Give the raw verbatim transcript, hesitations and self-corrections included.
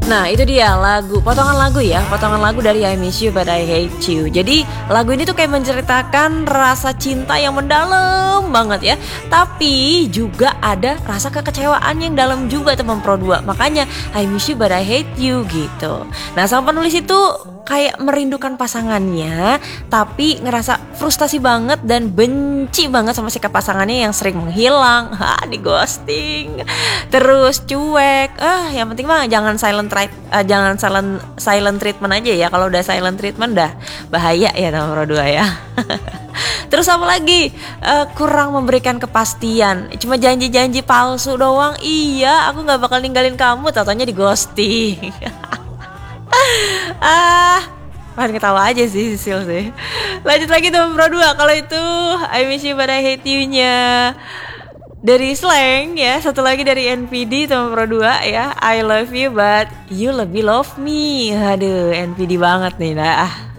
Nah itu dia lagu, potongan lagu ya, potongan lagu dari I Miss You But I Hate You. Jadi lagu ini tuh kayak menceritakan rasa cinta yang mendalam banget ya, tapi juga ada rasa kekecewaan yang dalam juga teman Pro dua. Makanya I Miss You But I Hate You gitu. Nah sang penulis itu kayak merindukan pasangannya, tapi ngerasa frustasi banget dan benci banget sama sikap pasangannya yang sering menghilang, ha, di ghosting, terus cuek. Ah, yang penting mah jangan silent treat, uh, jangan silent silent treatment aja ya. Kalau udah silent treatment dah bahaya ya nomor dua ya. Terus apa lagi? Uh, kurang memberikan kepastian, cuma janji-janji palsu doang. Iya, aku nggak bakal ninggalin kamu, tatonya di ghosting. Ah, pengen ketawa aja sih Sisil sih. Lanjut lagi teman Pro dua. Kalau itu I Miss You But I Hate You-nya dari Slank ya. Satu lagi dari N P D teman Pro dua ya. I love you but you lebih love me. Aduh, N P D banget nih. Nah,